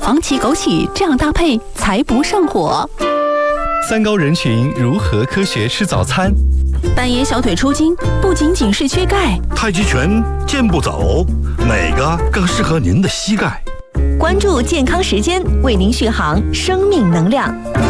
黄芪枸杞这样搭配才不上火。 三高人群如何科学吃早餐？ 半夜小腿出筋不仅仅是缺钙， 太极拳健步走，哪个更适合您的膝盖？ 关注健康时间，为您续航生命能量。